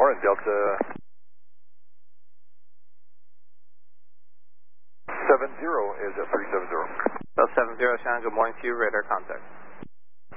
Morning, Delta 70 is at 370. Delta 70, Shannon, good morning to you. Radar contact.